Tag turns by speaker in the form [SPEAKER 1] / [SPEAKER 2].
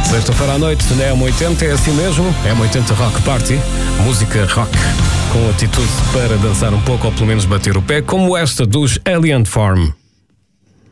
[SPEAKER 1] Sexta-feira à noite na M80 é assim mesmo, M80 Rock Party, música rock com atitude para dançar um pouco ou pelo menos bater o pé, como esta dos Alien Farm.